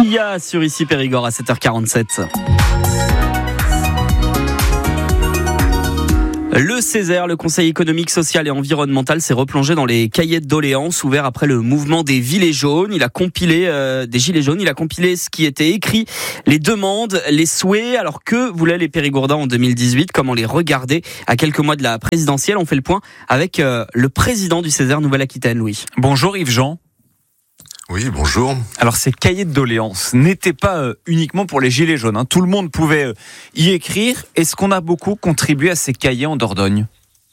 Sia sur Ici Périgord à 7h47. Le Césaire, le Conseil économique, social et environnemental, s'est replongé dans les cahiers de doléances ouverts après le mouvement des Gilets jaunes. Il a compilé ce qui était écrit, les demandes, les souhaits. Alors que voulaient les Périgourdins en 2018 ? Comment les regarder à quelques mois de la présidentielle ? On fait le point avec le président du Césaire Nouvelle-Aquitaine, Louis. Bonjour Yves-Jean. Oui, bonjour. Alors ces cahiers de doléances n'étaient pas uniquement pour les Gilets jaunes, hein. Tout le monde pouvait y écrire. Est-ce qu'on a beaucoup contribué à ces cahiers en Dordogne ?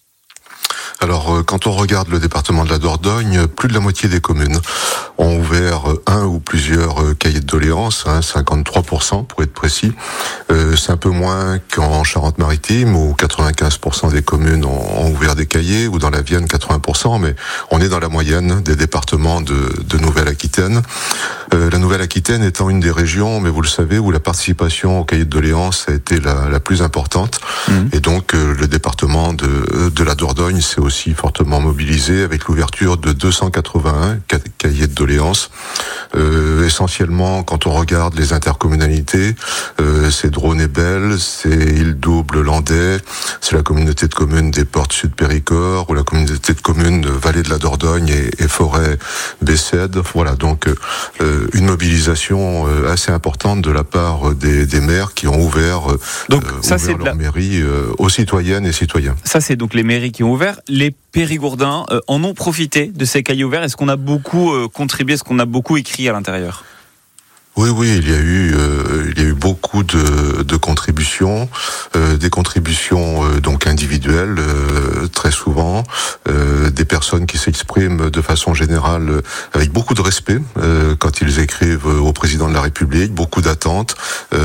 Alors, quand on regarde le département de la Dordogne, plus de la moitié des communes ont ouvert un ou plusieurs cahiers de doléances, 53% pour être précis. C'est un peu moins qu'en Charente-Maritime, où 95% des communes ont ouvert des cahiers, ou dans la Vienne 80%, mais on est dans la moyenne des départements de Nouvelle-Aquitaine. La Nouvelle-Aquitaine étant une des régions, mais vous le savez, où la participation aux cahiers de doléances a été la plus importante. Et donc, le département de la Dordogne s'est aussi fortement mobilisé avec l'ouverture de 281 cahiers de doléances. Essentiellement, quand on regarde les intercommunalités, c'est Drône-et-Belle, c'est Île-Double-Landais, c'est la communauté de communes des Portes Sud-Périgord, ou la communauté de communes Vallée de la Dordogne et Forêt-Bessède. Voilà, donc une mobilisation assez importante de la part des maires qui ont ouvert leur mairie aux citoyennes et citoyens. Ça, c'est donc les mairies qui ont ouvert. Les Périgourdins en ont profité de ces cahiers ouverts. Est-ce qu'on a beaucoup contribué ? Est-ce qu'on a beaucoup écrit à l'intérieur ? Oui, il y a eu beaucoup de contributions, des contributions donc individuelles très souvent, des personnes qui s'expriment de façon générale avec beaucoup de respect quand ils écrivent au président de la République, beaucoup d'attentes,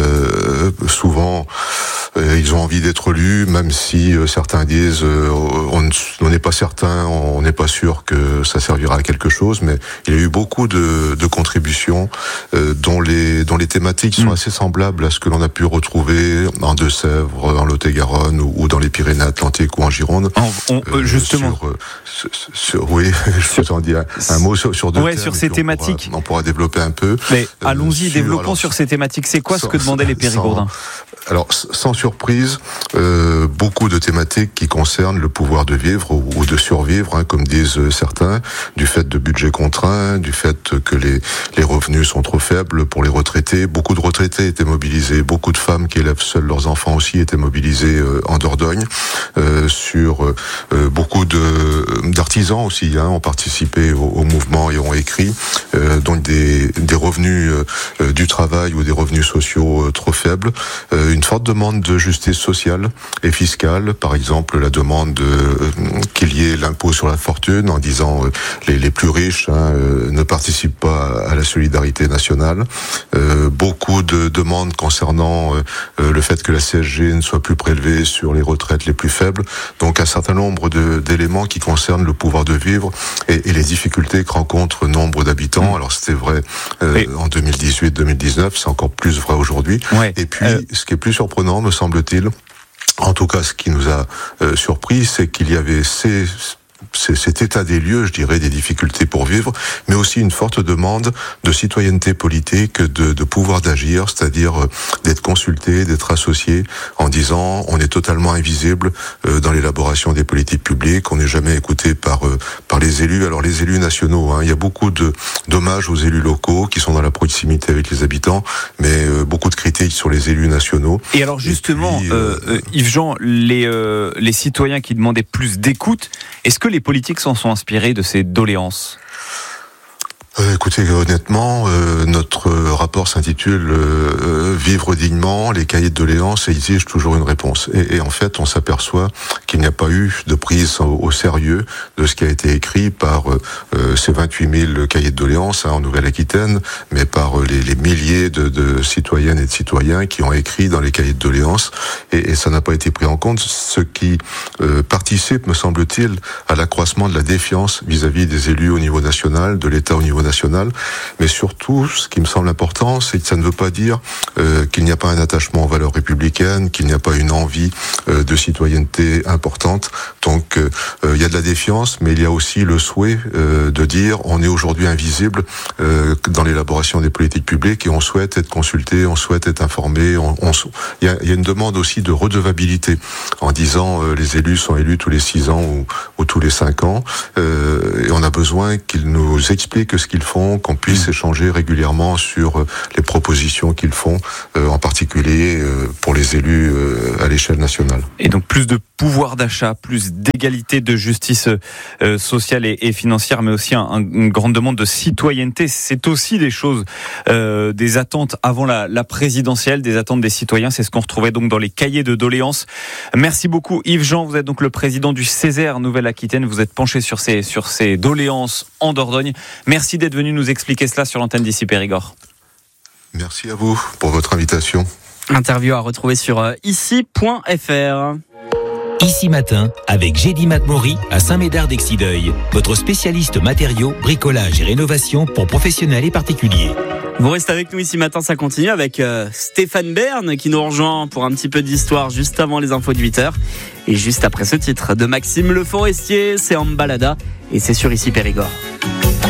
souvent ils ont envie d'être lus, même si certains disent on n'est pas certain, on n'est pas sûr que ça servira à quelque chose, mais il y a eu beaucoup de contributions dont les thématiques sont assez semblables à ce que l'on a pu retrouver en Deux-Sèvres, en Lot-et-Garonne ou dans les Pyrénées-Atlantiques ou en Gironde. Justement. Oui, je peux en dire un mot sur deux thèmes. Sur ces thématiques. On pourra développer un peu. Mais allons-y, développons sur ces thématiques. C'est quoi ce que demandaient les Périgourdins ? Alors, sans surprise, beaucoup de thématiques qui concernent le pouvoir de vivre ou de survivre, comme disent certains, du fait de budgets contraints, du fait que les revenus sont trop faibles pour les retraités. Beaucoup de retraités étaient mobilisés, beaucoup de femmes qui élèvent seules leurs enfants aussi étaient mobilisées en Dordogne. Sur beaucoup d'artisans aussi ont participé au mouvement et ont écrit. Donc des revenus du travail ou des revenus sociaux trop faibles. Une forte demande de justice sociale et fiscale, par exemple la demande qu'il y ait l'impôt sur la fortune en disant les plus riches ne participent pas à la solidarité nationale. Beaucoup de demandes concernant le fait que la CSG ne soit plus prélevée sur les retraites les plus faibles. Donc un certain nombre d'éléments qui concernent le pouvoir de vivre et les difficultés que rencontrent nombre d'habitants. Alors c'était vrai en 2018-2019, c'est encore plus vrai aujourd'hui. Et puis ce qui est plus surprenant, me semble-t-il, en tout cas ce qui nous a surpris, c'est qu'il y avait cet état des lieux, je dirais, des difficultés pour vivre, mais aussi une forte demande de citoyenneté politique, de pouvoir d'agir, c'est-à-dire d'être consulté, d'être associé, en disant on est totalement invisible dans l'élaboration des politiques publiques, on n'est jamais écouté par les élus. Alors les élus nationaux, il y a beaucoup d'hommages aux élus locaux qui sont dans la proximité avec les habitants, mais beaucoup de critiques sur les élus nationaux. Et alors justement, Yves-Jean, les citoyens qui demandaient plus d'écoute, est-ce que les politiques s'en sont inspirés de ces doléances ? Écoutez, honnêtement, notre rapport s'intitule Vivre dignement, les cahiers de doléances exigent toujours une réponse. Et en fait, on s'aperçoit qu'il n'y a pas eu de prise au sérieux de ce qui a été écrit par ces 28 000 cahiers de doléances en Nouvelle-Aquitaine, mais par les milliers de citoyennes et de citoyens qui ont écrit dans les cahiers de doléances. Et ça n'a pas été pris en compte, ce qui participe, me semble-t-il, à l'accroissement de la défiance vis-à-vis des élus au niveau national, de l'État au niveau national, nationale. Mais surtout, ce qui me semble important, c'est que ça ne veut pas dire qu'il n'y a pas un attachement aux valeurs républicaines, qu'il n'y a pas une envie de citoyenneté importante. Donc, il y a de la défiance, mais il y a aussi le souhait de dire on est aujourd'hui invisible dans l'élaboration des politiques publiques et on souhaite être consulté, on souhaite être informé. Il y a une demande aussi de redevabilité en disant les élus sont élus tous les 6 ans ou tous les 5 ans et on a besoin qu'ils nous expliquent ce qu'ils font, qu'on puisse échanger régulièrement sur les propositions qu'ils font, en particulier pour les élus à l'échelle nationale. Et donc plus de pouvoir d'achat, plus d'égalité, de justice sociale et financière, mais aussi une grande demande de citoyenneté. C'est aussi des choses, des attentes avant la présidentielle, des attentes des citoyens. C'est ce qu'on retrouvait donc dans les cahiers de doléances. Merci beaucoup Yves Jean, vous êtes donc le président du Césaire Nouvelle-Aquitaine. Vous êtes penché sur ces doléances en Dordogne. Merci d'être venu nous expliquer cela sur l'antenne d'Ici Périgord. Merci à vous pour votre invitation. Interview à retrouver sur ici.fr. Ici Matin, avec Gédy Matmori à Saint-Médard-d'Exideuil, votre spécialiste matériaux, bricolage et rénovation pour professionnels et particuliers. Vous restez avec nous Ici Matin, ça continue avec Stéphane Bern qui nous rejoint pour un petit peu d'histoire juste avant les infos de 8h. Et juste après ce titre de Maxime Le Forestier, c'est en balada et c'est sur Ici Périgord.